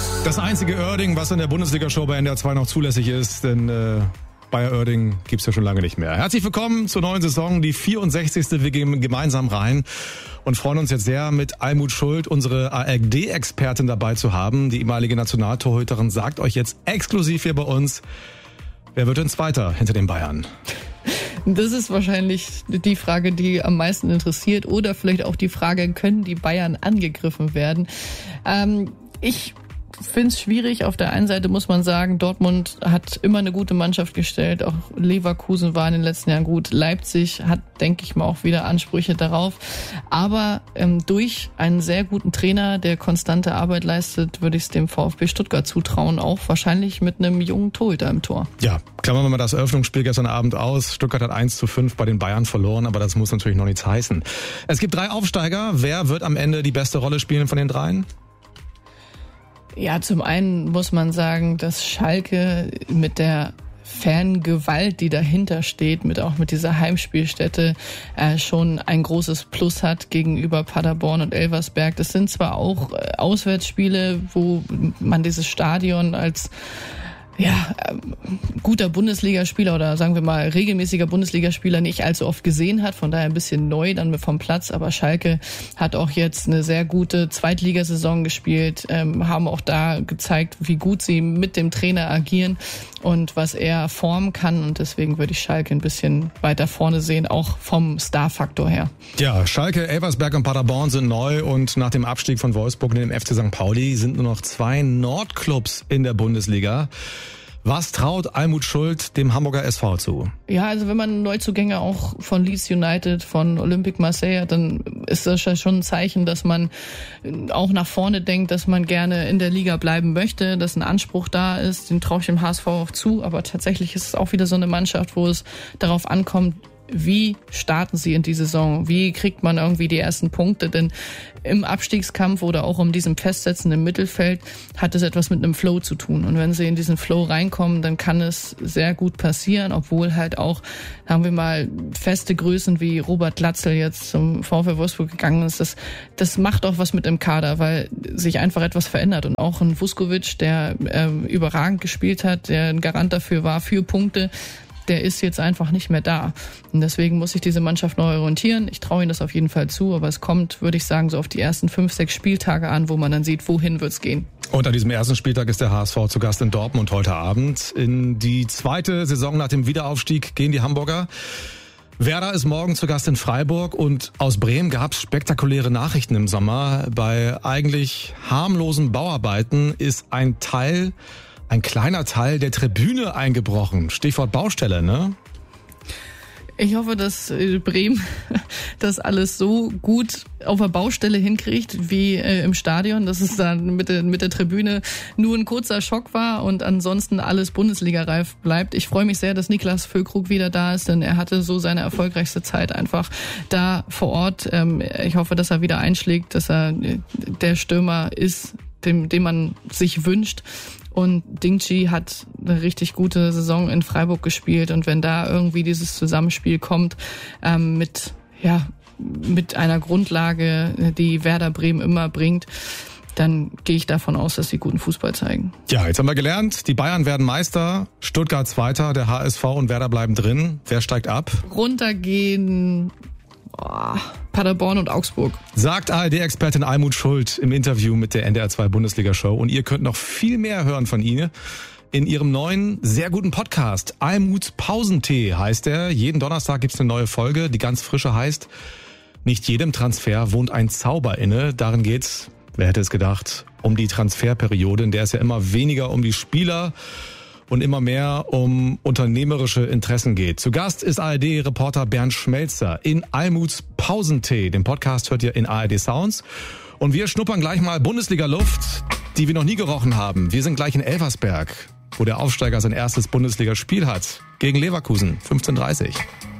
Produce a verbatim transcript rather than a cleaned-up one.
Das einzige Oerding, was in der Bundesliga-Show bei N D R zwei noch zulässig ist, denn äh, Bayer Oerding gibt's ja schon lange nicht mehr. Herzlich willkommen zur neuen Saison, die vierundsechzigste Wir gehen gemeinsam rein und freuen uns jetzt sehr, mit Almut Schuld, unsere A R D-Expertin, dabei zu haben. Die ehemalige Nationaltorhüterin sagt euch jetzt exklusiv hier bei uns, wer wird denn Zweiter hinter den Bayern? Das ist wahrscheinlich die Frage, die am meisten interessiert, oder vielleicht auch die Frage, können die Bayern angegriffen werden? Ähm, ich finde es schwierig. Auf der einen Seite muss man sagen, Dortmund hat immer eine gute Mannschaft gestellt. Auch Leverkusen war in den letzten Jahren gut. Leipzig hat, denke ich mal, auch wieder Ansprüche darauf. Aber ähm, durch einen sehr guten Trainer, der konstante Arbeit leistet, würde ich es dem VfB Stuttgart zutrauen. Auch wahrscheinlich mit einem jungen Torhüter im Tor. Ja, klammern wir mal das Eröffnungsspiel gestern Abend aus. Stuttgart hat eins zu fünf bei den Bayern verloren, aber das muss natürlich noch nichts heißen. Es gibt drei Aufsteiger. Wer wird am Ende die beste Rolle spielen von den dreien? Ja, zum einen muss man sagen, dass Schalke mit der Fangewalt, die dahinter steht, mit auch mit dieser Heimspielstätte äh, schon ein großes Plus hat gegenüber Paderborn und Elversberg. Das sind zwar auch äh, Auswärtsspiele, wo man dieses Stadion als ja, guter Bundesligaspieler oder sagen wir mal regelmäßiger Bundesligaspieler nicht allzu oft gesehen hat, von daher ein bisschen neu dann vom Platz, aber Schalke hat auch jetzt eine sehr gute Zweitligasaison gespielt, ähm, haben auch da gezeigt, wie gut sie mit dem Trainer agieren und was er formen kann, und deswegen würde ich Schalke ein bisschen weiter vorne sehen, auch vom Star-Faktor her. Ja, Schalke, Elversberg und Paderborn sind neu, und nach dem Abstieg von Wolfsburg und dem F C Sankt Pauli sind nur noch zwei Nordclubs in der Bundesliga. Was traut Almut Schuld dem Hamburger S V zu? Ja, also wenn man Neuzugänge auch von Leeds United, von Olympique Marseille hat, dann ist das schon ein Zeichen, dass man auch nach vorne denkt, dass man gerne in der Liga bleiben möchte, dass ein Anspruch da ist. Den traue ich dem H S V auch zu, aber tatsächlich ist es auch wieder so eine Mannschaft, wo es darauf ankommt, wie starten sie in die Saison? Wie kriegt man irgendwie die ersten Punkte? Denn im Abstiegskampf oder auch um diesem Festsetzen im Mittelfeld hat es etwas mit einem Flow zu tun. Und wenn sie in diesen Flow reinkommen, dann kann es sehr gut passieren, obwohl halt auch, sagen wir mal, feste Größen wie Robert Glatzel jetzt zum VfL Wolfsburg gegangen ist. Das, das macht auch was mit dem Kader, weil sich einfach etwas verändert. Und auch ein Vuskovic, der äh, überragend gespielt hat, der ein Garant dafür war, für Punkte, der ist jetzt einfach nicht mehr da. Und deswegen muss sich diese Mannschaft neu orientieren. Ich traue ihnen das auf jeden Fall zu, aber es kommt, würde ich sagen, so auf die ersten fünf, sechs Spieltage an, wo man dann sieht, wohin wird's gehen. Und an diesem ersten Spieltag ist der H S V zu Gast in Dortmund heute Abend. In die zweite Saison nach dem Wiederaufstieg gehen die Hamburger. Werder ist morgen zu Gast in Freiburg, und aus Bremen gab es spektakuläre Nachrichten im Sommer. Bei eigentlich harmlosen Bauarbeiten ist ein Teil Ein kleiner Teil der Tribüne eingebrochen. Stichwort Baustelle, ne? Ich hoffe, dass Bremen das alles so gut auf der Baustelle hinkriegt wie äh, im Stadion, dass es dann mit der, mit der Tribüne nur ein kurzer Schock war und ansonsten alles Bundesliga-reif bleibt. Ich freue mich sehr, dass Niklas Füllkrug wieder da ist, denn er hatte so seine erfolgreichste Zeit einfach da vor Ort. Ähm, ich hoffe, dass er wieder einschlägt, dass er der Stürmer ist, dem, dem man sich wünscht. Und Dingchi hat eine richtig gute Saison in Freiburg gespielt, und wenn da irgendwie dieses Zusammenspiel kommt ähm, mit ja mit einer Grundlage, die Werder Bremen immer bringt, dann gehe ich davon aus, dass sie guten Fußball zeigen. Ja, jetzt haben wir gelernt, die Bayern werden Meister, Stuttgart Zweiter, der H S V und Werder bleiben drin. Wer steigt ab? Runtergehen Oh, Paderborn und Augsburg. Sagt A R D-Expertin Almut Schuld im Interview mit der N D R zwei Bundesliga-Show. Und ihr könnt noch viel mehr hören von ihr in ihrem neuen, sehr guten Podcast. Almuts Pausentee heißt er. Jeden Donnerstag gibt's eine neue Folge, die ganz frische heißt: Nicht jedem Transfer wohnt ein Zauber inne. Darin geht's, wer hätte es gedacht, um die Transferperiode, in der es ja immer weniger um die Spieler und immer mehr um unternehmerische Interessen geht. Zu Gast ist A R D-Reporter Bernd Schmelzer in Almuts Pausentee. Den Podcast hört ihr in A R D Sounds. Und wir schnuppern gleich mal Bundesliga-Luft, die wir noch nie gerochen haben. Wir sind gleich in Elversberg, wo der Aufsteiger sein erstes Bundesligaspiel hat. Gegen Leverkusen, fünfzehn Uhr dreißig.